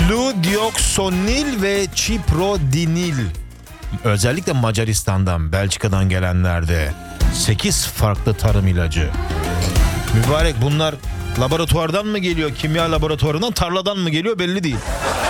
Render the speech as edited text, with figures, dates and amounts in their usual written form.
Fludioksonil ve Ciprodinil. Özellikle Macaristan'dan, Belçika'dan gelenlerde 8 farklı tarım ilacı. Mübarek, bunlar laboratuvardan mı geliyor, kimya laboratuvarından, tarladan mı geliyor belli değil.